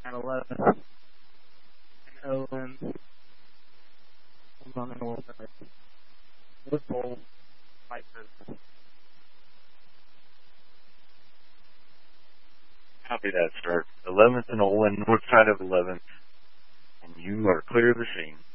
at 11 and Owen. Hold on a little bit. Whipple, Viper. Copy that, sir. 11th and Olin, north side of 11th, and you are clear of the scene.